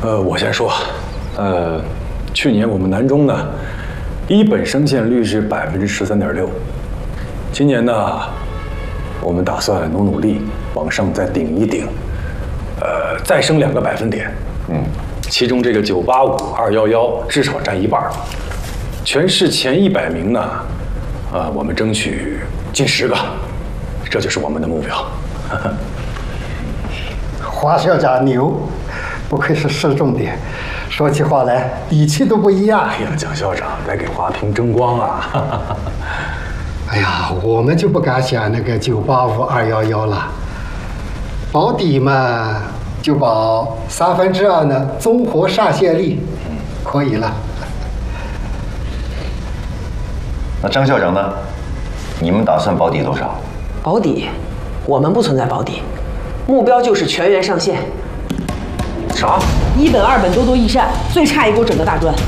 我先说，去年我们南中呢，一本升线率是13.6%，今年呢，我们打算努力往上再顶一顶，再升2个百分点。其中这个985、211至少占一半，全市前100名呢，我们争取进10个，这就是我们的目标。 华校长牛，不愧是市重点，说起话来底气都不一样。 哎呀，蒋校长在给华平争光啊！ 哎呀，我们就不敢想那个985、211了，保底嘛，就保2/3的综合上线率，可以了。 那张校长呢？你们打算保底多少？ 保底，我们不存在保底，目标就是全员上线。 啥 ？1本、2本多多益善，最差一给我整个大专。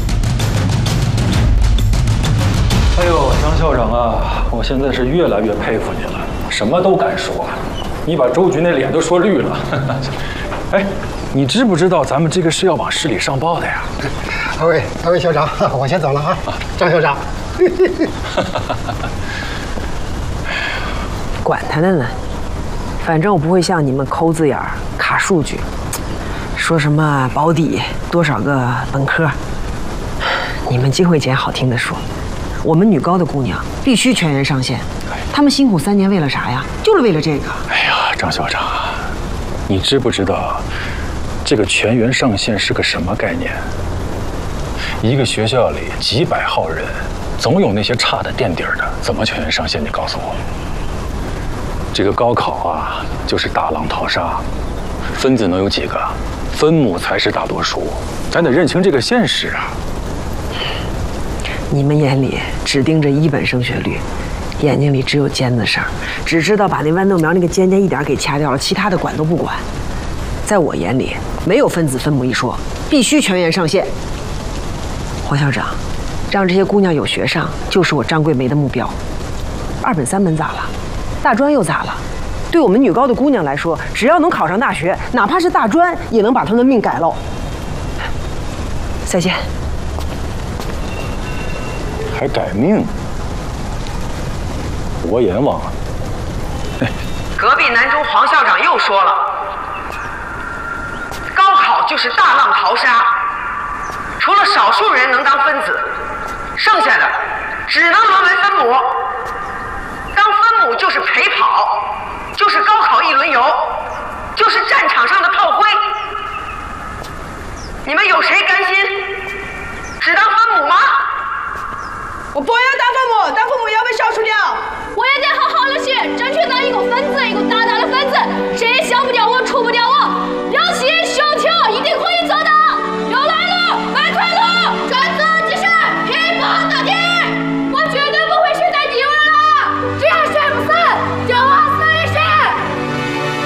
哎呦，张校长啊，我现在是越来越佩服你了，什么都敢说，你把周局那脸都说绿了。哎，你知不知道咱们这个是要往市里上报的呀？ 二位校长，我先走了啊。张校长。 管他的呢，反正我不会像你们抠字眼儿卡数据，说什么保底多少个本科，你们净会捡好听的说。我们女高的姑娘必须全员上线，她们辛苦3年为了啥呀？就是为了这个。 哎呀，张校长，你知不知道这个全员上线是个什么概念？一个学校里几百号人，总有那些差的垫底儿的，怎么全员上线？你告诉我。这个高考啊，就是大浪淘沙，分子能有几个？分母才是大多数，咱得认清这个现实啊。 你们眼里只盯着1本升学率，眼睛里只有尖子上，只知道把那豌豆苗那个尖尖一点给掐掉了，其他的管都不管。在我眼里，没有分子分母一说，必须全员上线。黄校长，让这些姑娘有学上，就是我张桂梅的目标。2本、3本咋了？大专又咋了？对我们女高的姑娘来说，只要能考上大学，哪怕是大专，也能把她们命改了。再见。 还改命？我阎王啊！ 隔壁南中黄校长又说了，高考就是大浪淘沙，除了少数人能当分子，剩下的只能沦为分母。当分母就是陪跑，就是高考一轮游，就是战场上的炮灰。你们有谁甘心只当分母吗？我不要